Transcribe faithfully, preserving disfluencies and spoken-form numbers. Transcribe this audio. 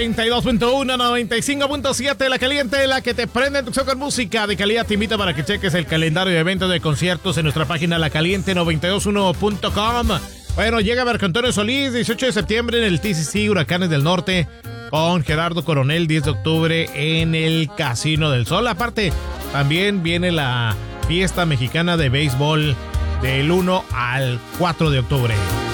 noventa y dos punto uno, noventa y cinco punto siete, La Caliente, la que te prende en tu con música de calidad. Te invito para que cheques el calendario de eventos de conciertos en nuestra página la caliente noventa y dos punto uno punto com. Bueno, llega Marco Antonio Solís, dieciocho de septiembre en el T C C Huracanes del Norte, con Gerardo Coronel, diez de octubre en el Casino del Sol. Aparte, también viene la fiesta mexicana de béisbol del uno al cuatro de octubre.